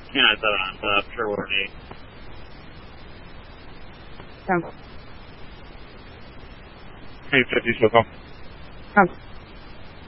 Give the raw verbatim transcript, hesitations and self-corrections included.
Yeah, it's on uh, Sherwood eight. Come. Hey, fifty, so come. Come.